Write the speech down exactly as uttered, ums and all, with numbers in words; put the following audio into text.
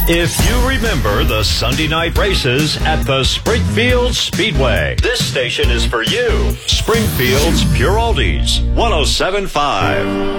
If you remember the Sunday night races at the Springfield Speedway, this station is for you. Springfield's Pure Oldies, one oh seven point five.